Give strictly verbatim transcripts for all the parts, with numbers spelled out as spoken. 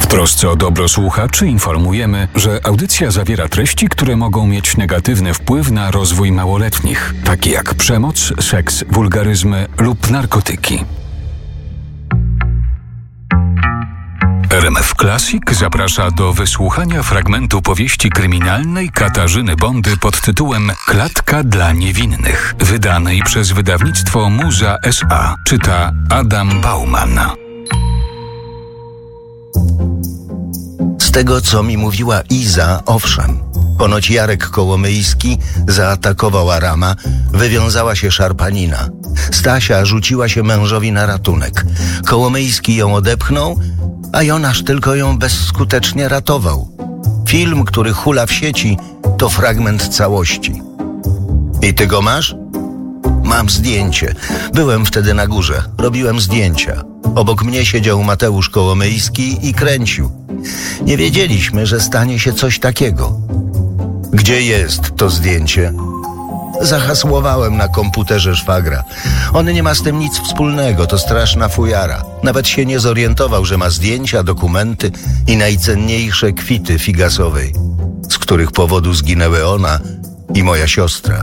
trosce o dobro słuchaczy informujemy, że audycja zawiera treści, które mogą mieć negatywny wpływ na rozwój małoletnich, takie jak przemoc, seks, wulgaryzmy lub narkotyki. R M F Classic zaprasza do wysłuchania fragmentu powieści kryminalnej Katarzyny Bondy pod tytułem Klatka dla niewinnych, wydanej przez wydawnictwo Muza S A. Czyta Adam Bauman. Z tego, co mi mówiła Iza, owszem. Ponoć Jarek Kołomyjski zaatakował Arama, wywiązała się szarpanina. Stasia rzuciła się mężowi na ratunek. Kołomyjski ją odepchnął, a Jonasz tylko ją bezskutecznie ratował. Film, który hula w sieci, to fragment całości. I ty go masz? Mam zdjęcie. Byłem wtedy na górze. Robiłem zdjęcia. Obok mnie siedział Mateusz Kołomyjski i kręcił. Nie wiedzieliśmy, że stanie się coś takiego. Gdzie jest to zdjęcie? Zahasłowałem na komputerze szwagra. On nie ma z tym nic wspólnego, to straszna fujara. Nawet się nie zorientował, że ma zdjęcia, dokumenty i najcenniejsze kwity figasowej, z których powodu zginęły ona i moja siostra.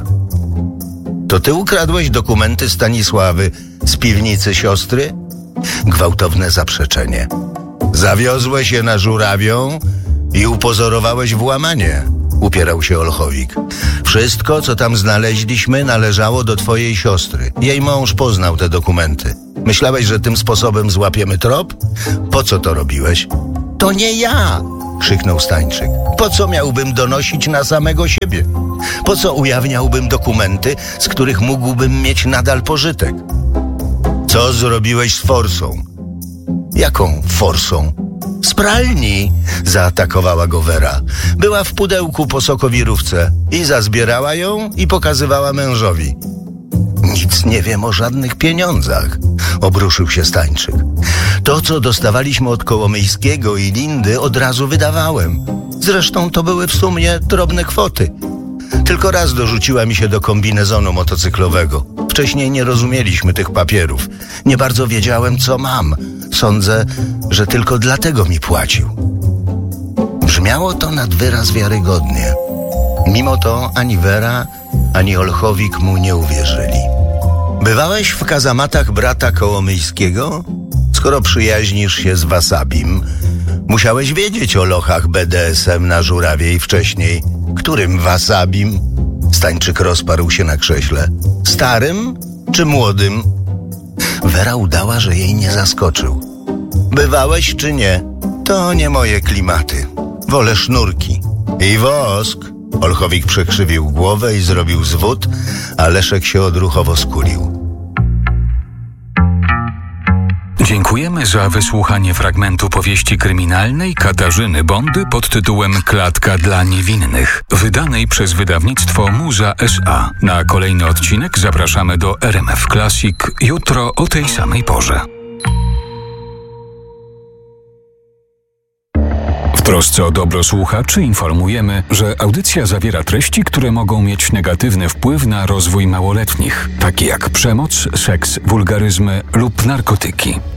To ty ukradłeś dokumenty Stanisławy z piwnicy siostry? Gwałtowne zaprzeczenie. Zawiozłeś je na Żurawią i upozorowałeś włamanie, upierał się Olchowik. Wszystko, co tam znaleźliśmy, należało do twojej siostry. Jej mąż poznał te dokumenty. Myślałeś, że tym sposobem złapiemy trop? Po co to robiłeś? To nie ja! Krzyknął Stańczyk. Po co miałbym donosić na samego siebie? Po co ujawniałbym dokumenty, z których mógłbym mieć nadal pożytek? Co zrobiłeś z forsą? Jaką forsą? Z pralni, zaatakowała go Wera. Była w pudełku po sokowirówce. Iza zbierała ją i pokazywała mężowi. Nic nie wiem o żadnych pieniądzach, obruszył się Stańczyk. To, co dostawaliśmy od Kołomyjskiego i Lindy, od razu wydawałem. Zresztą to były w sumie drobne kwoty. Tylko raz dorzuciła mi się do kombinezonu motocyklowego. Wcześniej nie rozumieliśmy tych papierów. Nie bardzo wiedziałem, co mam. Sądzę, że tylko dlatego mi płacił. Brzmiało to nad wyraz wiarygodnie. Mimo to ani Wera, ani Olchowik mu nie uwierzyli. Bywałeś w kazamatach brata Kołomyjskiego? Skoro przyjaźnisz się z Wasabim, musiałeś wiedzieć o lochach B D S M na Żurawiej wcześniej. Którym Wasabim? Stańczyk rozparł się na krześle. Starym czy młodym? Wera udała, że jej nie zaskoczył. Bywałeś czy nie? To nie moje klimaty. Wolę sznurki. I wosk. Olchowik przekrzywił głowę i zrobił zwód, a Leszek się odruchowo skulił. Dziękujemy za wysłuchanie fragmentu powieści kryminalnej Katarzyny Bondy pod tytułem Klatka dla niewinnych, wydanej przez wydawnictwo Muza S A. Na kolejny odcinek zapraszamy do R M F Classic jutro o tej samej porze. W trosce o dobro słuchaczy informujemy, że audycja zawiera treści, które mogą mieć negatywny wpływ na rozwój małoletnich, takie jak przemoc, seks, wulgaryzmy lub narkotyki.